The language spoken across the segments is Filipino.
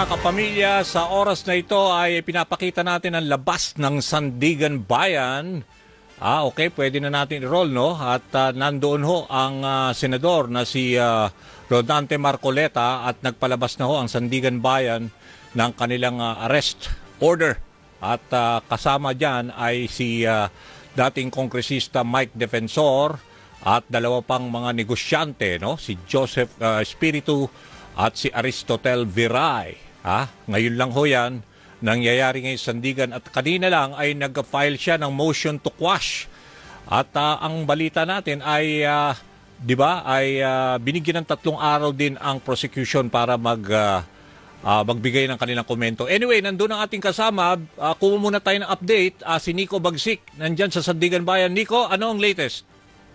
Mga kapamilya, sa oras na ito ay pinapakita natin ang labas ng Sandigan Bayan. Okay, pwede na natin i-roll, no? At nandoon ho ang senador na si Rodante Marcoleta at nagpalabas na ho ang Sandigan Bayan ng kanilang arrest order. At kasama dyan ay si dating kongresista Mike Defensor at dalawa pang mga negosyante, no? Si Joseph Espiritu at si Aristotel Viray. Ngayon lang ho yan, nangyayari ngayon sa Sandigan at kanina lang ay nag-file siya ng motion to quash. At ang balita natin ay, di ba, ay binigyan ng 3 araw din ang prosecution para magbigay ng kanilang komento. Anyway, nandun ang ating kasama. Kuha muna tayo ng update. Si Nico Bagsik, nandyan sa Sandigan Bayan. Nico, ano ang latest?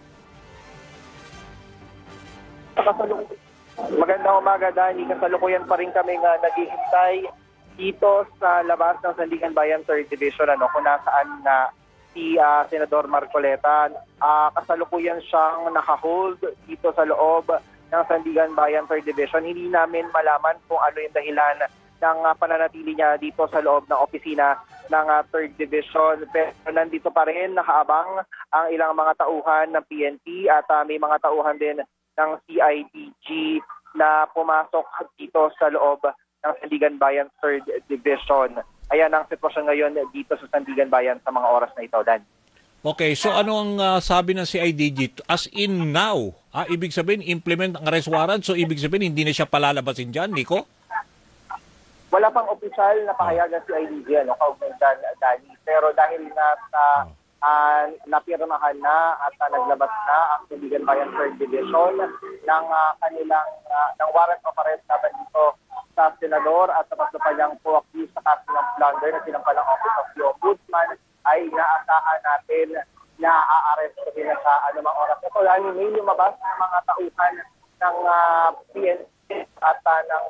Magandang umaga, Dani. Kasalukuyan pa rin kami naghihintay dito sa labas ng Sandigan Bayan 3rd Division, kung nasaan na si Senador Marcoleta. Kasalukuyan siyang nakahold dito sa loob ng Sandigan Bayan 3rd Division. Hindi namin malaman kung ano yung dahilan ng pananatili niya dito sa loob ng opisina ng 3rd Division. Pero nandito pa rin, nakaabang ang ilang mga tauhan ng PNP at may mga tauhan din ng CIDG na pumasok dito sa loob ng Sandigan Bayan 3rd Division. Ayan ang sitwasyon ngayon dito sa Sandigan Bayan sa mga oras na ito, Dan. Okay, so ano ang sabi ng CIDG? As in now, ibig sabihin implement ang arrest warrant, so ibig sabihin hindi na siya palalabasin dyan, Nico? Wala pang opisyal na pahayagan si CIDG, kaugnay dyan, Dani. Pero dahil napirmahan na at naglabas na ang Sandigan Bayan 3rd Division ng kanilang ng warrant of arrest naman dito sa senador at sa kanyang co-accused sa kaso ng plunder na sinampalang Office of the Ombudsman ay inaasahan natin na a-arrest din sa anumang oras. Ito lang may lumabas ng mga tauhan ng PNP at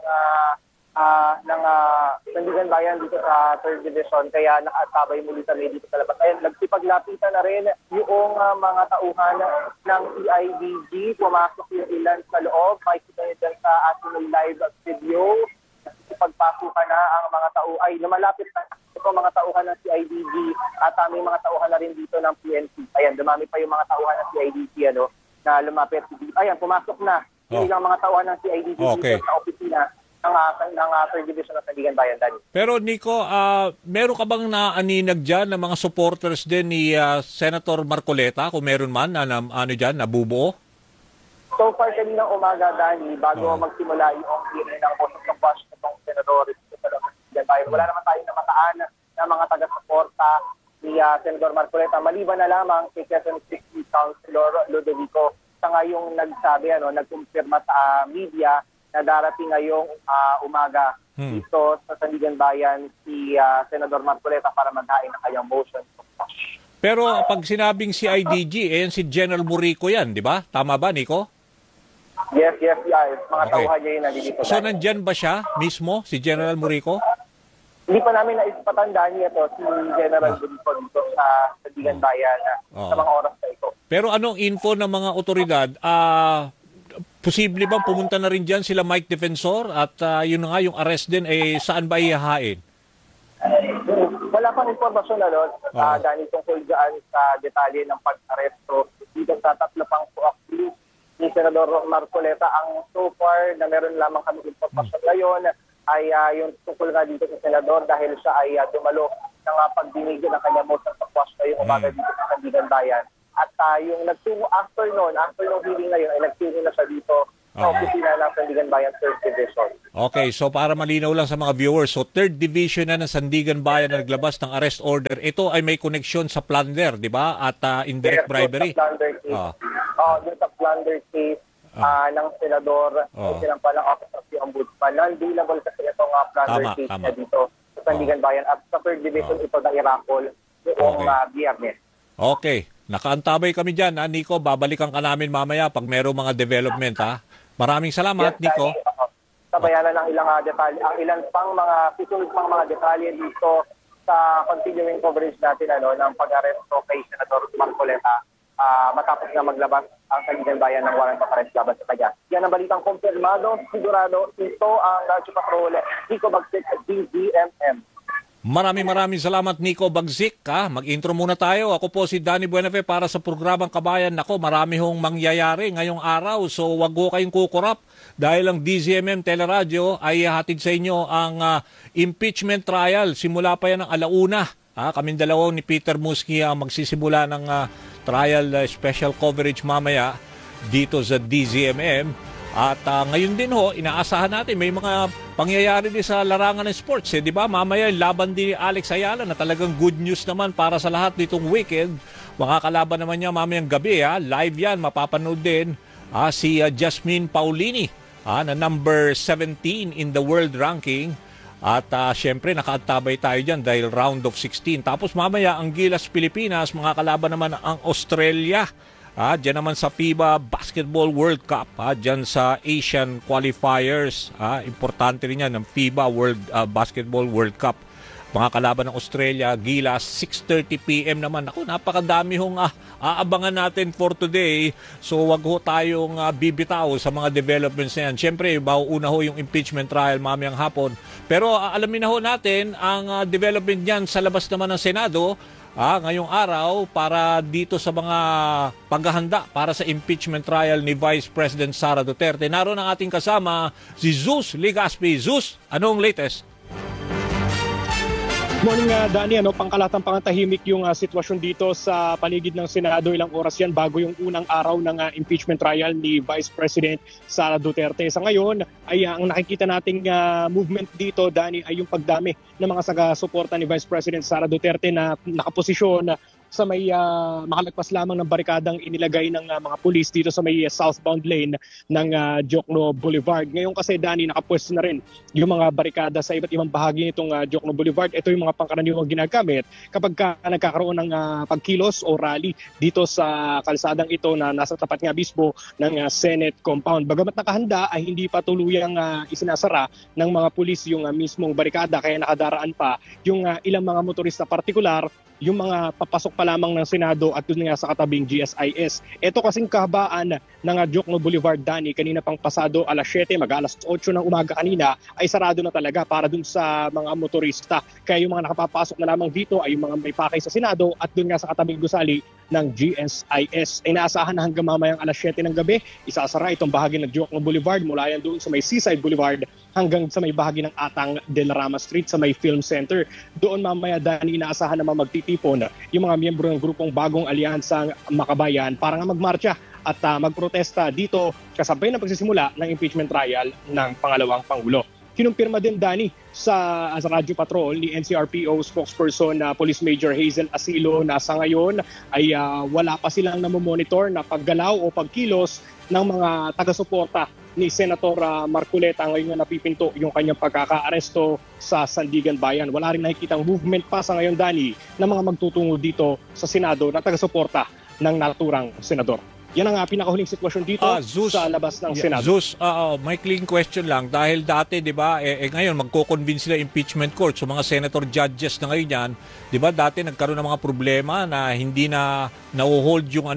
ng Sandigan Bayan dito sa 3rd Division, kaya nakatabay muli kami dito sa labas. Ayan, nagsipaglapitan na rin yung mga tauhan ng CIDG. Pumasok yung ilan sa loob. Makikita nyo dyan sa ating live video. Pagpasukan na ang mga ay lumalapit na ito mga tauhan ng CIDG at may mga tauhan na rin dito ng PNP. Ayan, dumami pa yung mga tauhan ng CIDG na lumapit. Ayan, pumasok na yung ilang mga tauhan ng CIDG dito sa opisina ng 3rd Division ng Sandigan Bayan, Dani. Pero Nico, meron ka bang naaninag dyan ng mga supporters din ni Senator Marcoleta, kung meron man, nabubuo? So far kaninang umaga, Dani, bago magsimula yung hearing ng motion to quash itong senador sa Sandigan Bayan, wala naman tayong namataan na mga taga-suporta ni Senador Marcoleta, maliban na lamang kay Quezon City Councilor Ludovico. Siya nga yung nagsabi, nagkumpirma sa media na darating ngayong umaga dito sa Sandigan Bayan si Senador Marcoleta para maghain ng kanyang motion to quash. Pero pag sinabing CIDG, si General Murico yan, di ba? Tama ba, Nico? Yes. Mga tauhan niya yun nandito. So nandyan ba siya mismo, si General Murico? Hindi pa namin naispatandaan niya si General Murico dito sa Sandigan Bayan sa mga oras na ito. Pero anong info ng mga otoridad? Posible bang pumunta na rin dyan sila Mike Defensor at yun nga yung arrest din, saan ba ihahain? Wala pang informasyon Dani, tungkol dyan sa detalye ng pag-aresto dito sa 3 pang co-accused ni Senador Marcoleta. Ang so far na meron lamang kami informasyon ngayon ay yung tungkol nga dito sa senador dahil siya ay dumalo ng pagdinig ng kanyang motion to quash ngayong umaga dito sa Sandigan Bayan. At yung nagtungo after ng hearing ngayon ay nagtungo na siya dito sa opisina ng Sandigan Bayan 3rd Division. Okay, so para malinaw lang sa mga viewers, so 3rd Division na ng Sandigan Bayan na naglabas ng arrest order. Ito ay may koneksyon sa plunder, di ba? At indirect bribery. Sa plunder case. Doon sa plunder case ng senador, silang palang Office of the Ombudsman. Non-dealable kasi itong plunder case na dito sa Sandigan Bayan. At sa 3rd Division ito na i-raffle noong Biyernes. Okay. Nakaantabay kami dyan, Nico. Babalikan ka namin mamaya pag mayroong mga development, Maraming salamat, Nico. Sabayanan ng ilang detalye, ang ilan pang mga susunod pang mga detalye dito sa continuing coverage natin ng pag-aresto kay Senador Marcoleta matapos na maglabas ang Sandigan Bayan ng warrant of arrest laban sa kanya. Yan ang balitang kumpirmado, sigurado, ito ang Radyo Patrol, Nico Bagsik, DZMM. Maraming salamat, Nico Bagsik. Mag-intro muna tayo. Ako po si Danny Buenafe para sa programang Kabayan. Nako, marami hong mangyayari ngayong araw, so wag ho kayong kukurap dahil ang DZMM Teleradyo ay hatid sa inyo ang impeachment trial. Simula pa yan ng alauna. Kaming dalawa ni Peter Musky magsisimula ng trial special coverage mamaya dito sa DZMM. At ngayon din ho, inaasahan natin may mga pangyayari din sa larangan ng sports. Di ba? Mamaya yung laban din ni Alex Ayala na talagang good news naman para sa lahat nitong weekend. Makakalaban naman niya mamayang gabi. Live yan, mapapanood din si Jasmine Paulini na number 17 in the world ranking. At syempre nakaantabay tayo dyan dahil round of 16. Tapos mamaya ang Gilas Pilipinas, makakalaban naman ang Australia. Diyan naman sa FIBA Basketball World Cup, diyan sa Asian Qualifiers, importante rin yan ng FIBA Basketball World Cup. Mga kalaban ng Australia, Gilas, 6:30 PM naman. Ako, napakadami hong aabangan natin for today. So wag ho tayong bibitaw sa mga developments na yan. Siyempre, mauuna ho yung impeachment trial mamayang hapon. Pero alamin na ho natin ang development niyan sa labas naman ng Senado ngayong araw para dito sa mga paghahanda para sa impeachment trial ni Vice President Sara Duterte. Naroon ang ating kasama si Zeus Legaspi. Zeus, anong latest? Morning, Danny. Pangkalatang pangatahimik yung sitwasyon dito sa paligid ng Senado. Ilang oras yan bago yung unang araw ng impeachment trial ni Vice President Sara Duterte. Sa ngayon, ay ang nakikita nating movement dito, Danny, ay yung pagdami ng mga taga-suporta ni Vice President Sara Duterte na nakaposisyon sa may makalagpas lamang ng barikadang inilagay ng mga pulis dito sa may southbound lane ng Diokno Boulevard. Ngayon kasi, Danny, nakapwesto na rin yung mga barikada sa iba't ibang bahagi nitong Diokno Boulevard. Ito yung mga pangkaraniwang ginagamit kapag nagkakaroon ng pagkilos o rally dito sa kalsadang ito na nasa tapat nga mismo ng Senate compound. Bagamat nakahanda ay hindi pa tuluyang isinasara ng mga pulis yung mismong barikada, kaya nakadaraan pa yung ilang mga motorista partikular, yung mga papasok pa lamang ng Senado at doon nga sa katabing GSIS. Ito kasing kahabaan ng Diokno Boulevard, Danny, kanina pang pasado alas 7, mag-alas 8 ng umaga kanina, ay sarado na talaga para doon sa mga motorista. Kaya yung mga nakapapasok na lamang dito ay yung mga may pakay sa Senado at doon nga sa katabing gusali ng GSIS. Ay naasahan na hanggang mamayang alas 7 ng gabi, isasara itong bahagi ng Diokno Boulevard mula yan doon sa may Seaside Boulevard hanggang sa may bahagi ng Atang Del Rama Street sa may Film Center. Doon mamaya, Danny, inaasahan naman magtitipon yung mga miyembro ng grupong Bagong Alyansang Makabayan para nga magmarcha at magprotesta dito kasabay ng pagsisimula ng impeachment trial ng pangalawang Pangulo. Kinumpirma din, Danny, sa Radyo Patrol ni NCRPO spokesperson na Police Major Hazel Asilo na sa ngayon ay wala pa silang namomonitor na paggalaw o pagkilos ng mga taga-suporta ni Senator Marcoleta. Ngayon nga napipinto yung kanyang pagkaka-aresto sa Sandigan Bayan. Wala rin nakikitang movement pa sa ngayon, Danny, ng mga magtutungo dito sa Senado na taga-suporta ng naturang senador. Yan ang pinakahuling sitwasyon dito Zeus, sa labas ng Senado. Zeus, may clean question lang. Dahil dati, di ba, ngayon magko-convince sila impeachment court. So mga senator judges na ngayon yan, di ba, dati nagkaroon ng mga problema na hindi na na-hold yung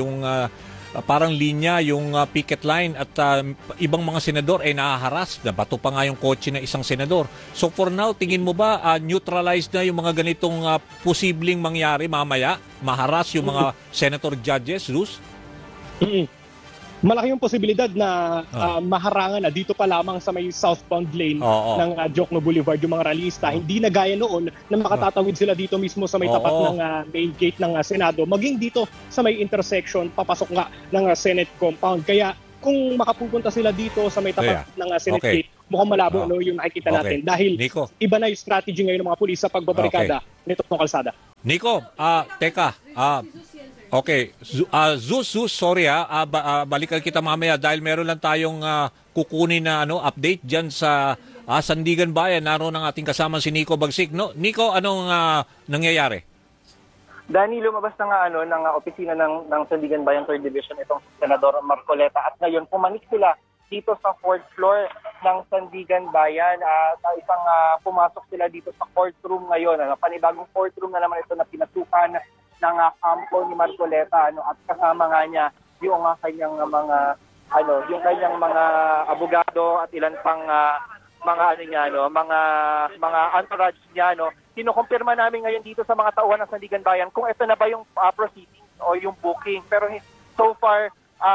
parang linya, yung picket line at ibang mga senador ay nahaharas. Nabato pa nga yung kotse ng isang senador. So for now, tingin mo ba neutralized na yung mga ganitong posibleng mangyari mamaya? Maharas yung mga senator judges, Zeus? Malaki yung posibilidad na maharangan na dito pa lamang sa may southbound lane ng Diokno Boulevard yung mga rallyista. Hindi na gaya noon na makatatawid sila dito mismo sa may tapat ng main gate ng Senado. Maging dito sa may intersection, papasok nga ng Senate compound. Kaya kung makapupunta sila dito sa may tapat ng Senate gate, mukhang malabo yung nakikita natin. Dahil Nico, iba na yung strategy ngayon ng mga pulis sa pagbabarikada nito ng kalsada. Nico, teka. Okay, Zeus, sorry balikan kita mamaya dahil meron lang tayong kukunin na update diyan sa Sandigan Bayan. Naroon ang ating kasama si Nico Bagsik. No, Nico, anong nangyayari? Danny, lumabas na nga ng opisina ng Sandigan Bayan 3rd Division itong Senador Marcoleta at ngayon pumanik sila dito sa 4th floor ng Sandigan Bayan at pumasok sila dito sa courtroom ngayon. Panibagong courtroom na naman ito na pinasukan ng kampo ni Marcoleta at kasama nga niya yung kanyang mga yung kanyang mga abogado at ilan pang mga mga entourage niya, kinukumpirma namin ngayon dito sa mga tauhan ng Sandigan Bayan kung ito na ba yung proceedings o yung booking. Pero so far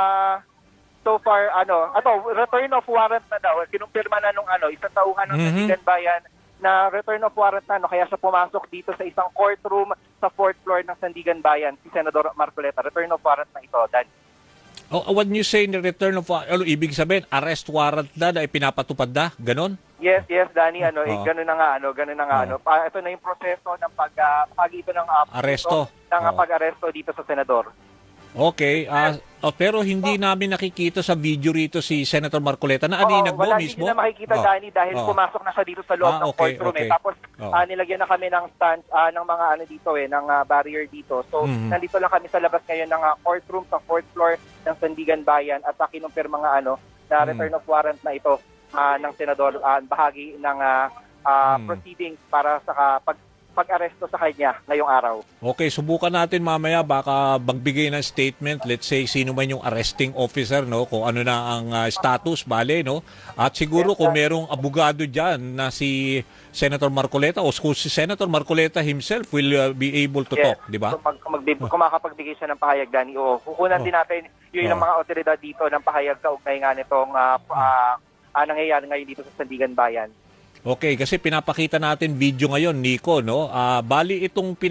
return of warrant na daw. Kinumpirma na nung isang tauhan ng Sandigan Bayan na return of warrant na, kaya siya pumasok dito sa isang courtroom sa 4th floor ng Sandigan Bayan, si Senador Marcoleta. Return of warrant na ito, Dan. When you say the return of ibig sabihin, arrest warrant na ipinapatupad na? Ganon? Yes, Danny, gano'n na nga, ito na yung proseso ng pag-ito ng Aresto. Pag-aresto dito sa senador. Okay, pero hindi namin nakikita sa video rito si Senator Marcoleta na aninag mo mismo? Wala, hindi na makikita, Danny, dahil pumasok na siya dito sa loob ng courtroom. Tapos nilagyan na kami ng stands, ng mga dito ng barrier dito. So, nandito lang kami sa labas ngayon ng courtroom sa 4th floor ng Sandigan Bayan at kinumpirma na return of warrant na ito ng senador, bahagi ng proceedings para sa pag-aresto sa kanya ngayong araw. Okay, subukan natin mamaya baka magbigay ng statement, let's say sino man yung arresting officer, kung ano na ang status, bale, at siguro kung merong abogado dyan na si Senator Marcoleta o kung si Senator Marcoleta himself will be able to talk, di ba? Kung makapagbigay siya ng pahayag, Danny, kukunan din natin yung mga otoridad dito ng pahayag kaugnay nga nitong nangyayari ngayon dito sa Sandigan Bayan. Okay, kasi pinapakita natin video ngayon, Nico, bali itong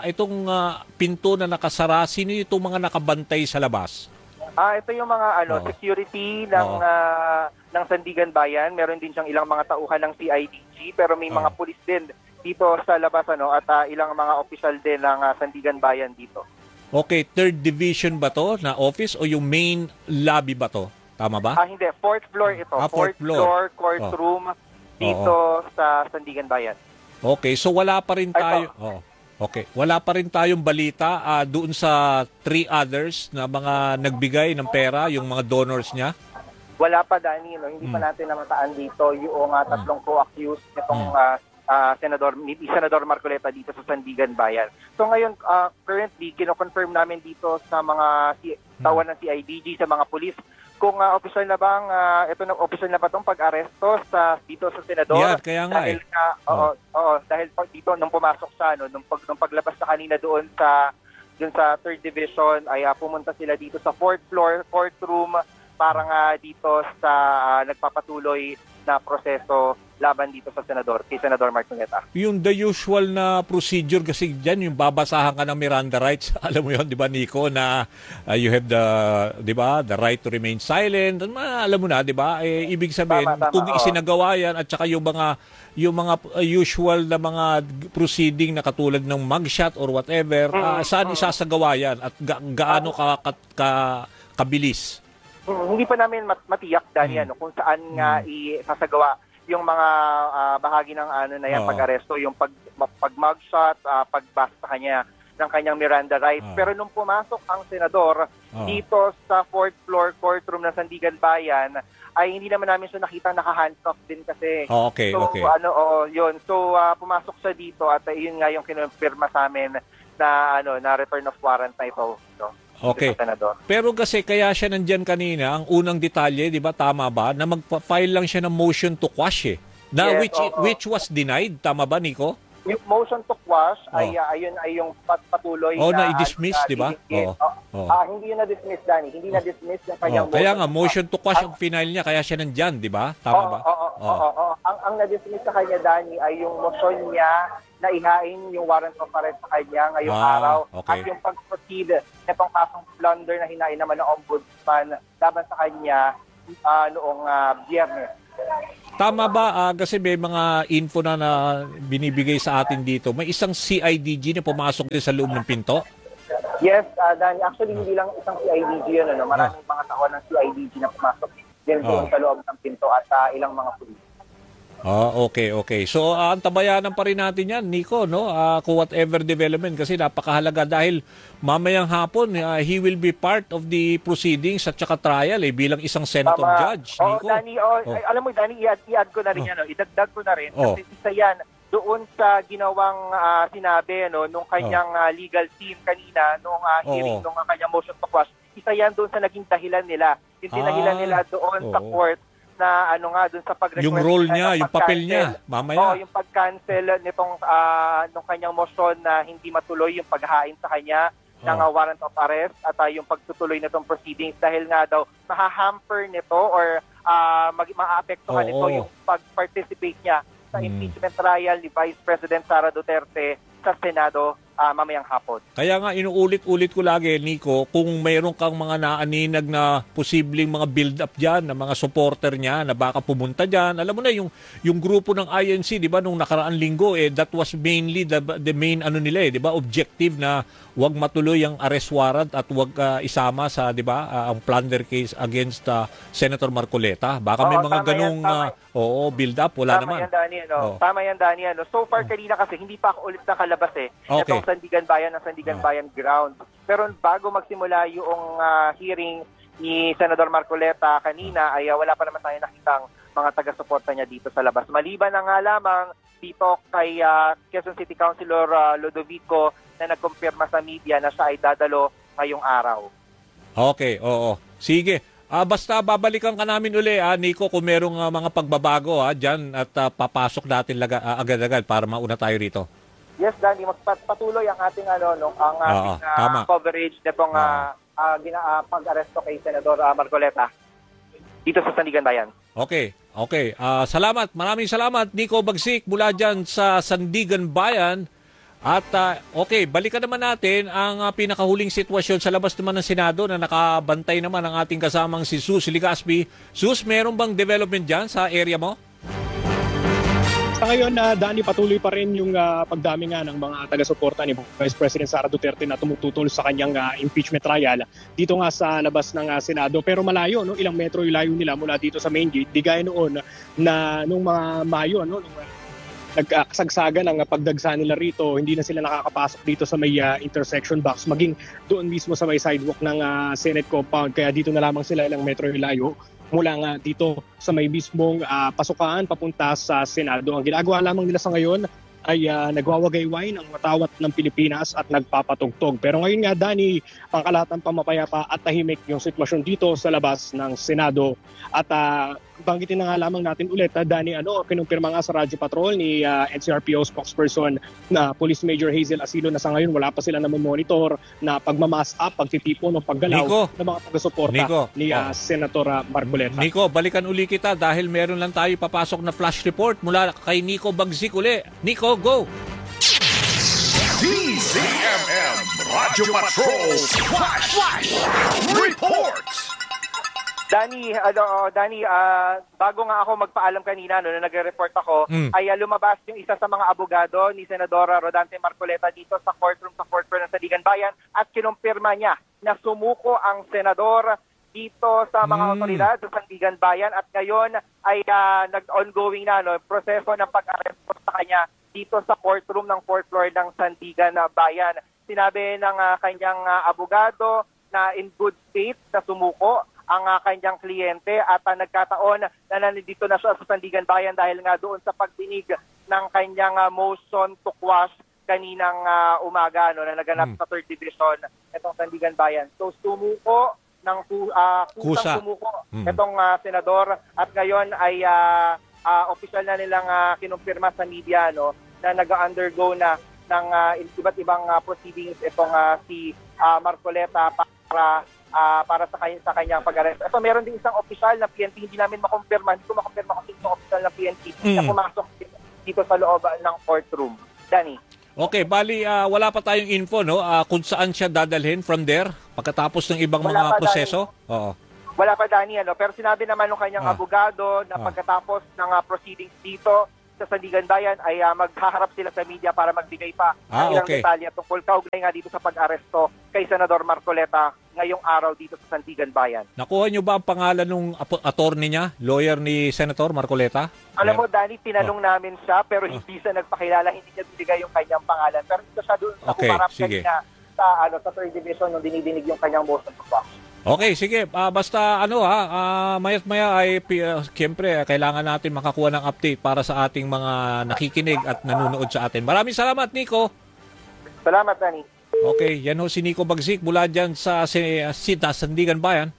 pinto na nakasara, sino itong mga nakabantay sa labas? Ito yung mga security ng Sandigan Bayan. Meron din siyang ilang mga tauhan ng CIDG, pero may mga pulis din dito sa labas at ilang mga opisyal din ng Sandigan Bayan dito. Okay, 3rd division ba to na office o yung main lobby ba to? Tama ba? Hindi, 4th floor ito. 4th floor courtroom dito sa Sandigan Bayan. Okay, so wala pa rin tayo. Okay, wala pa rin tayong balita doon sa 3 others na mga nagbigay ng pera, yung mga donors niya. Wala pa, Danny, hindi pa natin namataan dito yung tatlong co-accused nitong Senador Marcoleta dito sa Sandigan Bayan. So ngayon, currently, kino-confirm namin dito sa mga tawan ng CIDG, sa mga pulis, kung official na bang official na ba tong pag-aresto dito sa senador. Yeah, kaya nga dahil dahil dito nung pumasok siya nung paglabas sa kanina doon sa 3rd division ay pumunta sila dito sa 4th floor courtroom para nga dito sa nagpapatuloy na proseso laban dito sa senador, kay Senador Marcoleta. Yung the usual na procedure kasi dyan, yung babasahan ka ng Miranda rights, alam mo yun, di ba, Nico, na you have the right to remain silent, alam mo na, di ba, ibig sabihin, kung isinagawa yan, at saka yung mga usual na mga proceeding na katulad ng mugshot or whatever, saan isasagawa yan at gaano kabilis? Hindi pa namin matiyak, Danny, kung saan nga isasagawa yung mga bahagi ng na yan, pag-aresto, yung pag-mugshot, pagbasa sa kanya ng kanyang Miranda rights. Pero nung pumasok ang senador dito sa 4th floor courtroom ng Sandigan Bayan, ay hindi naman namin siya nakita naka-handcuff din kasi. Okay. Yun. So pumasok siya dito at yun nga yung kinumpirma sa amin na return of warrant na ito. Okay. Pero kasi kaya siya nandyan kanina, ang unang detalye, di ba, tama ba, na magpa-file lang siya ng motion to quash na yes, which was denied, tama ba, Nico? Yung motion to quash ay yung patuloy na i-dismiss, di ba? Hindi yun na-dismiss, Danny. Hindi na-dismiss yung kanyang kaya nga, motion to quash ang final niya, kaya siya nandyan, di ba? Tama ba? Ang na-dismiss sa kanya, Danny, ay yung motion niya na ihain yung warrant of arrest sa kanya ngayong araw. Okay. At yung pag-proceed itong kasong plunder na hinain naman ng ombudsman laban sa kanya noong Biyernes. Tama ba? Kasi may mga info na binibigay sa atin dito. May isang CIDG na pumasok din sa loob ng pinto? Yes, Danny. Actually, hindi lang isang CIDG yun. Maraming mga tao ng CIDG na pumasok din sa loob ng pinto at ilang mga pulis. Okay. So, antabayanan pa rin natin yan, Nico, kung whatever development, kasi napakahalaga dahil mamayang hapon, he will be part of the proceedings at saka trial bilang isang senator judge, Nico. Danny, alam mo, Danny, i-add ko na rin yan, idagdag ko na rin, kasi isa yan doon sa ginawang sinabi nung kanyang legal team kanina, nung hearing, nung kanyang motion to quash, isa yan doon sa naging dahilan nila. Yung dahilan nila doon sa court na doon sa pag-request. Yung role niya, yung papel niya, mamaya. Yung pag-cancel nitong nung kanyang motion na hindi matuloy yung paghahain sa kanya ng warrant of arrest at yung pagtutuloy nitong proceedings dahil nga daw mahahamper nito or maaapektuhan nito yung pag-participate niya sa impeachment trial ni Vice President Sara Duterte sa Senado mamayang hapon. Kaya nga inuulit-ulit ko lagi, Nico, kung mayroon kang mga naaninag na posibleng mga build-up dyan, na mga supporter niya na baka pumunta dyan. Alam mo na, yung grupo ng INC, di ba, nung nakaraan linggo, that was mainly the main nila, di ba, objective na wag matuloy ang arrest warrant at wag isama sa, di ba, ang plunder case against Senator Marcoleta. Baka may mga ganung build-up, wala naman. Tama yan, Danny. So far, kanina kasi, hindi pa ako ulit nakalabas itong Sandigan Bayan ng Sandigan Bayan ground. Pero bago magsimula yung hearing ni Senador Marcoleta kanina, ay wala pa naman tayo nakitang mga taga-suporta niya dito sa labas. Maliban na nga lamang dito kay Quezon City Councilor Ludovico na nagkumpirma sa media na siya ay dadalo ngayong araw. Okay, oo. Sige. Basta babalikan ka namin uli, Nico, kung merong mga pagbabago dyan at papasok natin agad-agad para mauna tayo rito. Yes, Danny, magpatuloy ang ating coverage nitong pag-aresto kay Senador Marcoleta dito sa Sandigan Bayan. Okay. Salamat. Maraming salamat, Nico Bagsik, mula dyan sa Sandigan Bayan. At balikan naman natin ang pinakahuling sitwasyon sa labas naman ng Senado na nakabantay naman ang ating kasamang si Sus Ligaspi. Sus, meron bang development dyan sa area mo? Sa ngayon, Danny, patuloy pa rin yung pagdami nga ng mga taga-suporta ni Vice President Sara Duterte na tumututol sa kanyang impeachment trial dito nga sa labas ng Senado. Pero malayo, ilang metro yung layo nila mula dito sa main gate. Di gaya noon na nung mga Mayo, nung nagkasagsagan ang pagdagsa nila rito, hindi na sila nakakapasok dito sa may intersection box, maging doon mismo sa may sidewalk ng Senate compound. Kaya dito na lamang sila ilang metro yung layo mula nga dito sa may mismong pasukan papunta sa Senado. Ang ginagawa lamang nila sa ngayon ay nagwawagayway ng matawat ng Pilipinas at nagpapatugtog. Pero ngayon nga, Danny, pangkalatang pamapayapa at tahimik yung sitwasyon dito sa labas ng Senado. At banggitin na nga lamang natin ulit, Danny, kinumpirma nga sa Radyo Patrol ni NCRPO spokesperson na Police Major Hazel Asilo na sa ngayon wala pa sila na monitor na pagmamass up, pagtitipon o paggalaw ng mga taga-suporta ni Senator Marcoleta. Nico, balikan uli kita dahil meron lang tayo papasok na flash report mula kay Nico Bagsik uli. Nico, go! DZMM Radyo Patrol Flash Report! Danny, bago nga ako magpaalam kanina na nagre-report ako, ay lumabas yung isa sa mga abogado ni Senadora Rodante Marcoleta dito sa courtroom ng Sandigan Bayan at kinumpirma niya na sumuko ang senador dito sa mga otoridad sa Sandigan Bayan at ngayon ay nag-ongoing na proseso ng pag-aresto sa kanya dito sa courtroom ng 4th floor ng Sandigan Bayan. Sinabi ng kanyang abogado na in good faith na sumuko ang kanyang kliyente at nagkataon na nandito na siya sa Sandigan Bayan dahil nga doon sa pagdinig ng kanyang motion to quash kaninang umaga na naganap sa 3rd Division itong Sandigan Bayan. So sumuko ng kusang sumuko itong senador at ngayon ay official na nilang kinumpirma sa media na nag-undergo na ng iba't ibang proceedings itong si Marcoleta para sa kanyang pag-arrest. Ito, meron din isang opisyal na PNP, hindi namin makumpirma, hindi ko makumpirma kung sino opisyal na PNP na pumasok dito sa loob ng courtroom. Danny. Okay, bali wala pa tayong info kung saan siya dadalhin from there pagkatapos ng ibang mga proseso? Oo. Wala pa, Danny, pero sinabi naman ng kanyang abogado na pagkatapos ng proceedings dito sa Sandigan Bayan ay maghaharap sila sa media para magbigay pa ng ilang detalye tungkol kaugnay nga dito sa pag-aresto kay Senador Marcoleta ngayong araw dito sa Sandigan Bayan. Nakuha niyo ba ang pangalan ng attorney niya, lawyer ni Senator Marcoleta? Alam mo, Danny, tinanong namin siya pero hindi siya nagpakilala, hindi niya binigay yung kanyang pangalan. Pero ito siya doon sa kumarap kanina sa 3rd Division nung dinidinig yung kanyang motion to quash. Okay, sige. Basta maya't maya ay siyempre kailangan natin makakuha ng update para sa ating mga nakikinig at nanonood sa atin. Maraming salamat, Nico. Salamat, Danny. Okay, yan ho si Nico Bagsik mula dyan sa Sandigan Bayan.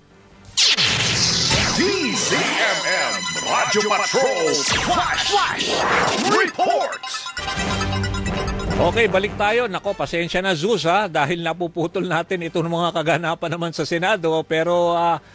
DZMM Radyo Patrol Flash Reports. Okay, balik tayo. Nako, pasensya na Zeus ha, dahil napuputol natin itong mga kaganapan naman sa Senado. Pero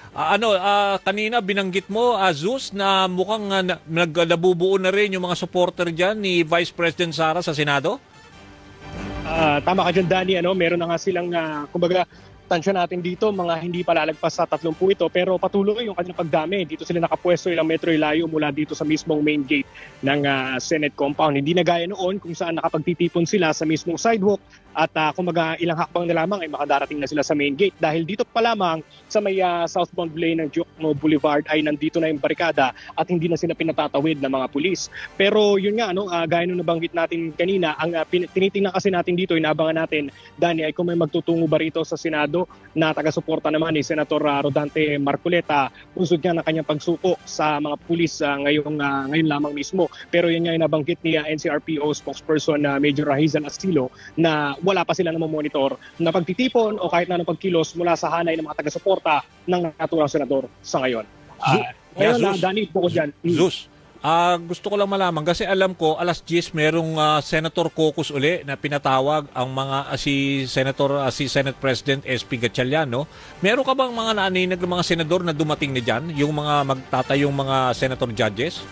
kanina binanggit mo, Zeus, na mukhang naglabubuo na rin yung mga supporter dyan ni Vice President Sara sa Senado? Tama ka dyan, Danny. Meron na nga silang, kumbaga, tansya natin dito, mga hindi palalagpas sa 30 ito, pero patuloy yung kanilang pagdami. Dito sila nakapwesto, ilang metro ilayo mula dito sa mismong main gate ng Senate compound. Hindi na gaya noon kung saan nakapagtitipon sila sa mismong sidewalk at kumbaga ilang hakbang na lamang ay makadarating na sila sa main gate. Dahil dito pa lamang sa may southbound lane ng Diokno Boulevard ay nandito na yung barikada at hindi na sila pinatatawid ng mga pulis. Pero yun nga, gaya nung nabanggit natin kanina, ang tinitingnan kasi natin dito, inaabangan natin, Danny, ay kung may magtutungo ba rito sa Senado na taga-suporta naman ni Senator Rodante Marcoleta, usod nga ng kanyang pagsuko sa mga pulis ngayon lamang mismo. Pero yun nga yung nabanggit ni NCRPO spokesperson Major Rahizal Astilo na wala pa sila namomonitor na pagtitipon o kahit na anong pagkilos mula sa hanay ng mga taga-suporta ng naturang senador sa ngayon. Ngayon, Danny, po ko dyan. Zeus, gusto ko lang malaman kasi alam ko alas 10 merong Senator Caucus uli na pinatawag ang mga si Senate President SP Gatchalian, no? Meron ka bang mga naaninag ng mga senador na dumating na diyan, yung mga magtatayong mga senator judges?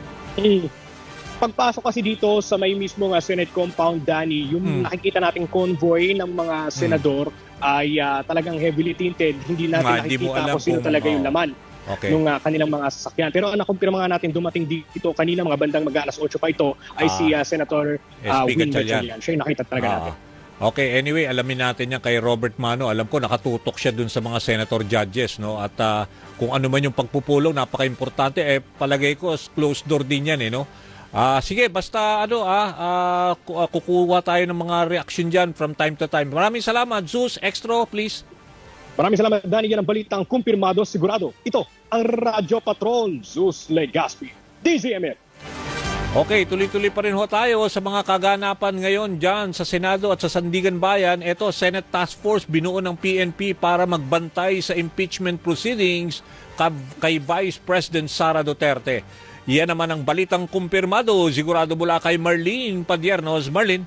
Pagpasok kasi dito sa may mismo Senate compound, Danny, yung nakikita nating convoy ng mga senador ay talagang heavily tinted. Hindi natin nakikita kung sino talaga yung laman ng kanilang mga sasakyan. Pero ang nakumpirma nga natin dumating dito kanina mga bandang mag-alas 8 pa ito ay si Senator Win Gatchalian. Siya yung nakita talaga natin. Okay, anyway, alamin natin yan kay Robert Mano. Alam ko nakatutok siya dun sa mga senator judges, no? At kung ano man yung pagpupulong, napaka-importante. Palagay ko, closed door din yan, no? Sige, basta kukuha tayo ng mga reaction dyan from time to time. Maraming salamat. Zeus, extra, please. Maraming salamat, Danny. Yan ang balitang kumpirmado, sigurado. Ito ang Radyo Patrol, Zeus Legaspi, DZMM. Okay, tuloy-tuloy pa rin ho tayo sa mga kaganapan ngayon dyan sa Senado at sa Sandigan Bayan. Ito, Senate Task Force binuo ng PNP para magbantay sa impeachment proceedings kay Vice President Sara Duterte. Yan naman ang balitang kumpirmado, sigurado mula kay Marlene Padiernos. Marlene.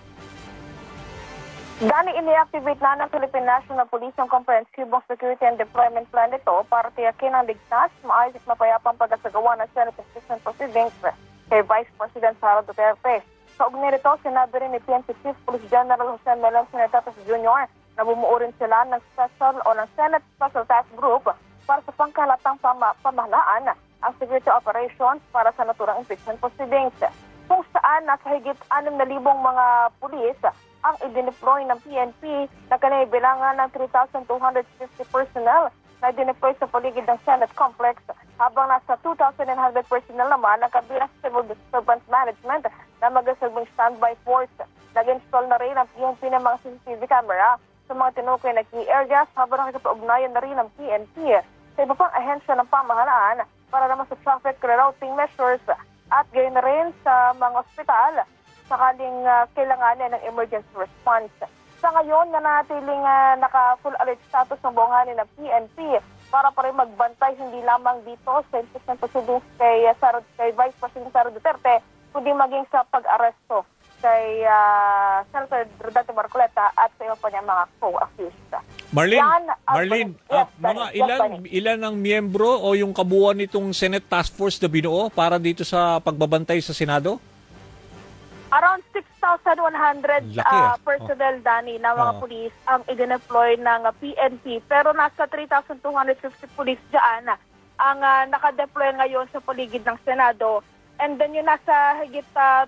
Dani, ini-activate na ng Philippine National Police ang Comprehensive Security and Deployment Plan nito para tiyakin ang ligtas, maayos at mapayapang pagkasagawa ng Senate impeachment proceedings kay Vice President Sara Duterte. Sa ugnay nito, sinabi rin ni PNP Chief Police General Jose Melon Sinatatas Jr. na bumuo rin sila ng Senate Special Task Group para sa pangkahalatang pamahalaan ang security operations para sa naturang impeachment proceedings. Kung saan nasa higit 6,000 mga pulis ang idineploy ng PNP na kanibilangan ng 3,250 personnel na idineploy sa paligid ng Senate Complex, habang nasa 2,900 personnel naman ang kabilang civil disturbance management na magasalbing standby force. Nag-install na rin ang PNP ng mga CCTV camera sa mga tinukoy na key areas habang nakikipag-ugnayan na rin ng PNP sa iba pang ahensya ng pamahalaan para naman sa traffic rerouting measures at gayon na rin sa mga ospital sakaling kailanganin ng emergency response. Sa ngayon, nanatiling naka-full alert status ng buong hanin ng PNP para pa rin magbantay hindi lamang dito sa impeachment proceedings kay Vice President Sara Duterte, kundi maging sa pag-aresto kay Senator Rodante Marcoleta at sa iba pa niya mga co-accused. Marlene, mga ilan ang miyembro o yung kabuuan nitong Senate Task Force na binuo para dito sa pagbabantay sa Senado? Around 6,100 personnel, Dani, na mga pulis ang i-deploy ng PNP. Pero nasa 3,250 pulis dyan ang nakadeploy ngayon sa paligid ng Senado. And then yung nasa higit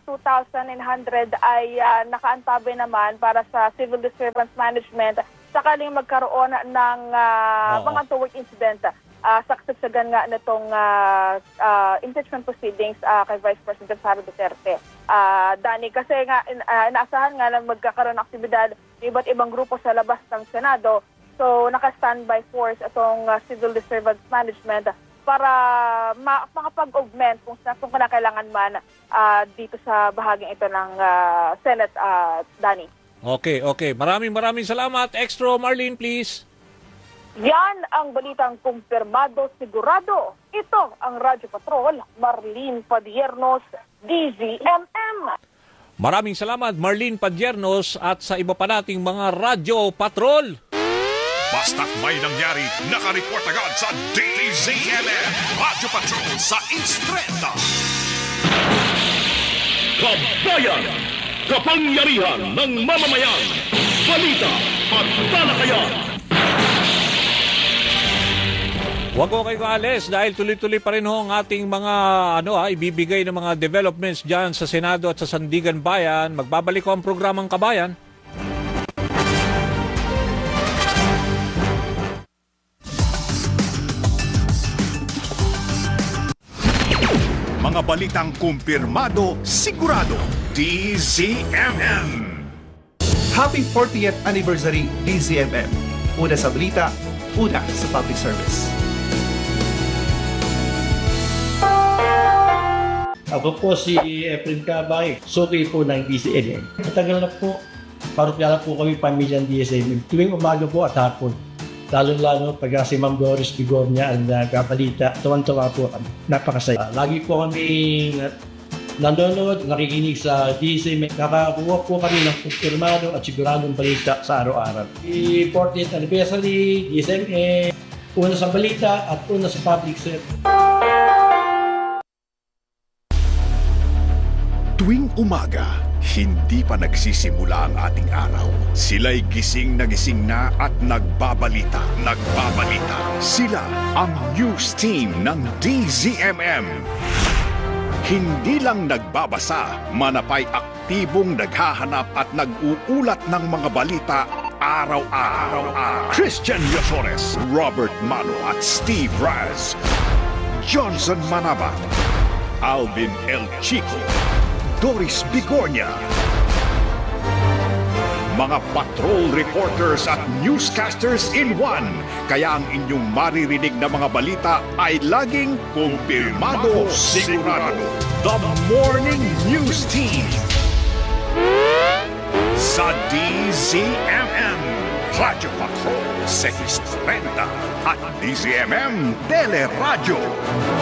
2,900 ay nakaantabi naman para sa civil disturbance management sakaling magkaroon ng mga untoward incident sa kasagsagan nga nitong impeachment proceedings kay Vice President Sara Duterte. Dani, kasi nga inaasahan nga na magkakaroon ng aktibidad ng iba't ibang grupo sa labas ng Senado. So naka-standby force itong civil disturbance management para makapag-augment kung kinakailangan man dito sa bahaging ito ng Senate, Dani. Okay. Maraming salamat. Extra Marlene, please. Yan ang balitang kumpirmado sigurado. Ito ang Radyo Patrol, Marlene Padiernos, DZMM. Maraming salamat, Marlene Padiernos, at sa iba pa nating mga Radyo Patrol. Basta't may nangyari, nakareport agad sa DZMM Radyo Patrol sa Instreta. Kabayan! Kapangyarihan ng mamamayan! Balita at talakayan! Huwag ko kayo aalis dahil tuloy-tuloy pa rin ho ang ating mga ibibigay ng mga developments dyan sa Senado at sa Sandigan Bayan. Magbabalik ko ang programang Kabayan. Mga balitang kumpirmado, sigurado. DZMM. Happy 40th Anniversary DZMM. Una sa balita, una sa public service. Ako po si Efren Cabay, suki po ng DZMM. Matagal na po, parokya po kami pamilyang DZMM. Tuwing umaga po at hapon. Lalo-lalo pag si Ma'am Doris Bigornia ang nagkabalita, tuwan-tuwa po kami. Napakasaya. Lagi po kami nanonood, nakikinig sa DZMM. Nakakuha po kami ng kumpirmado at siguradong balita sa araw-araw. The 40th Anniversary, DZMM, una sa balita at una sa public service. Tuwing umaga, hindi pa nagsisimula ang ating araw. Sila'y gising na at nagbabalita. Sila ang news team ng DZMM. Hindi lang nagbabasa, manapay aktibong naghahanap at nag-uulat ng mga balita araw-araw. Christian Yosores, Robert Mano at Steve Raz, Johnson Manabat, Alvin El Chico, Doris Bigornia. Mga patrol reporters at newscasters in one. Kaya ang inyong maririnig na mga balita ay laging kumpirmado, sigurado. The Morning News Team sa DZMM Radyo Patrol 630 at DZMM Teleradyo.